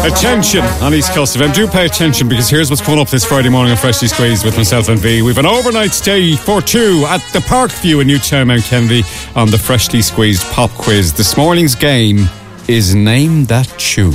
Attention on East Coast FM. Do pay attention, because here's what's coming up this Friday morning on Freshly Squeezed with myself and V. We've an overnight stay for two at the Parkview in Newtown, Mount Kennedy on the Freshly Squeezed pop quiz. This morning's game is Name That Tune.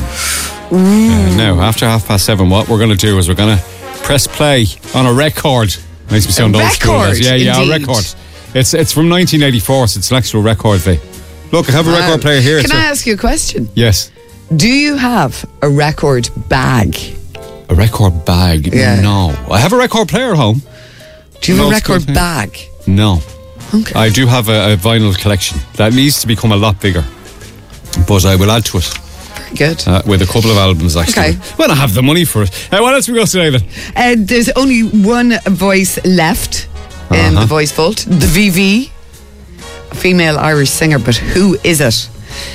Now, after 7:30, what we're going to do is we're going to press play on a record. Makes me sound old school. Yeah, a record. It's from 1984, so it's an actual record, V. Look, I have a record player here. Can I ask you a question? Yes. Do you have a record bag? A record bag? Yeah. No. I have a record player at home. Do you have a record bag? No. Okay. I do have a vinyl collection that needs to become a lot bigger, but I will add to it. Very good. With a couple of albums, actually. Okay. Well, I have the money for it. What else we got today, then? There's only one voice left in the voice vault. The VV, a female Irish singer, but who is it?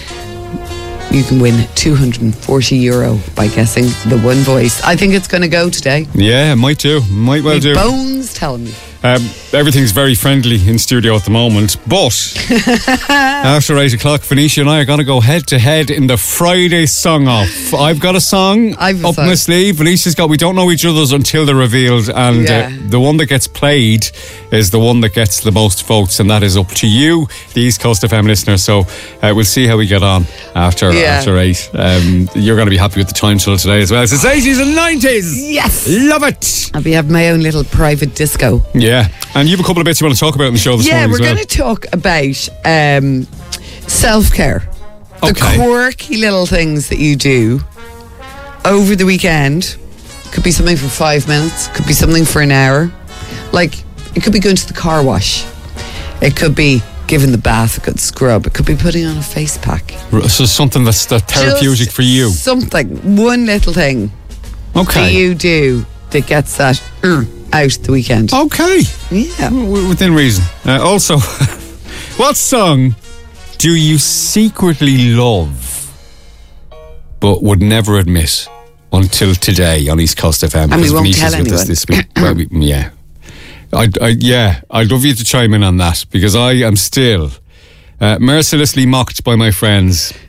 You can win €240 by guessing the one voice. I think it's going to go today. Yeah, might do. Might well do. Bones telling me. Everything's very friendly in studio at the moment, but after 8 o'clock, Venetia and I are going to go head to head in the Friday song off. I've got a song up my sleeve. Venetia's got, we don't know each other's until they're revealed, and the one that gets played is the one that gets the most votes, and that is up to you, the East Coast FM listener. So we'll see how we get on after 8. You're going to be happy with the time till today as well. So it's 80s and 90s. Yes. Love it. I'll be having my own little private disco. Yeah. And you have a couple of bits you want to talk about in the show this morning. Yeah, we're going to talk about self-care. The quirky little things that you do over the weekend. Could be something for 5 minutes. Could be something for an hour. Like, it could be going to the car wash. It could be giving the bath a good scrub. It could be putting on a face pack. So something that's therapeutic for you. Something. One little thing that you do that gets that out the weekend. Okay. Yeah. Within reason. Also, what song do you secretly love but would never admit until today on East Coast FM? And we won't tell anyone. This week. Well, yeah. I'd love you to chime in on that, because I am still mercilessly mocked by my friends